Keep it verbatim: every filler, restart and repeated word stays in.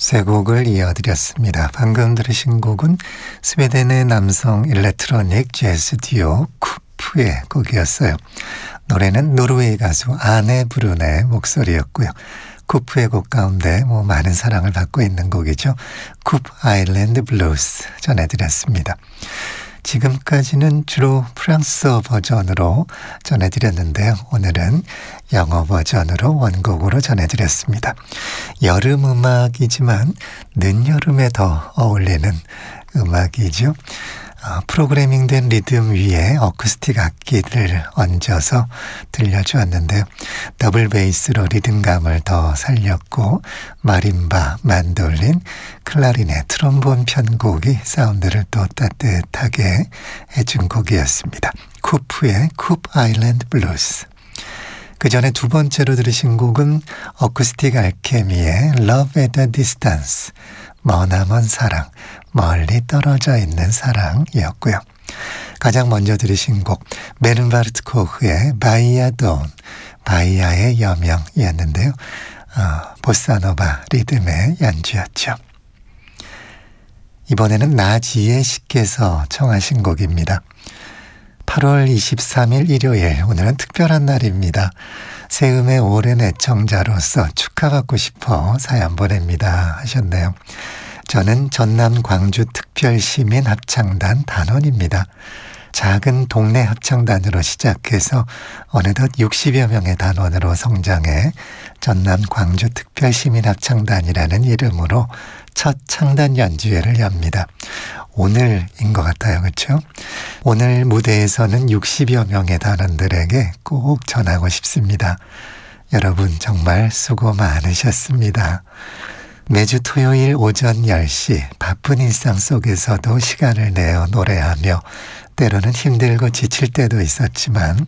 세 곡을 이어드렸습니다. 방금 들으신 곡은 스웨덴의 남성 일렉트로닉 재즈 듀오 쿠프의 곡이었어요. 노래는 노르웨이 가수 아네 브룬의 목소리였고요. 쿠프의 곡 가운데 뭐 많은 사랑을 받고 있는 곡이죠. 쿠프 아일랜드 블루스 전해드렸습니다. 지금까지는 주로 프랑스어 버전으로 전해드렸는데요. 오늘은 영어 버전으로 원곡으로 전해드렸습니다. 여름 음악이지만 늦여름에 더 어울리는 음악이죠. 어, 프로그래밍된 리듬 위에 어쿠스틱 악기를 얹어서 들려주었는데요. 더블 베이스로 리듬감을 더 살렸고 마림바, 만돌린, 클라리넷, 트롬본 편곡이 사운드를 또 따뜻하게 해준 곡이었습니다. 쿠프의 쿠프 아일랜드 블루스. 그 전에 두 번째로 들으신 곡은 어쿠스틱 알케미의 Love at a Distance, 머나먼 사랑, 멀리 떨어져 있는 사랑이었고요. 가장 먼저 들으신 곡 베른바르트 코흐의 바이아 돈, 바이아의 여명이었는데요. 어, 보사노바 리듬의 연주였죠. 이번에는 나지의 씨께서 청하신 곡입니다. 팔월 이십삼일 일요일, 오늘은 특별한 날입니다. 세음의 오랜 애청자로서 축하받고 싶어 사연 보냅니다 하셨네요. 저는 전남 광주 특별시민 합창단 단원입니다. 작은 동네 합창단으로 시작해서 어느덧 육십여 명의 단원으로 성장해 전남 광주 특별시민 합창단이라는 이름으로 첫 창단 연주회를 엽니다. 오늘인 것 같아요. 그렇죠? 오늘 무대에서는 육십여 명의 단원들에게 꼭 전하고 싶습니다. 여러분 정말 수고 많으셨습니다. 매주 토요일 오전 열 시 바쁜 일상 속에서도 시간을 내어 노래하며 때로는 힘들고 지칠 때도 있었지만